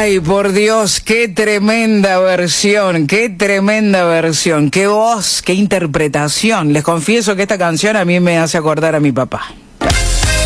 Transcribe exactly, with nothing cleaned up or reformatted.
Ay, por Dios, qué tremenda versión, qué tremenda versión, qué voz, qué interpretación. Les confieso que esta canción a mí me hace acordar a mi papá.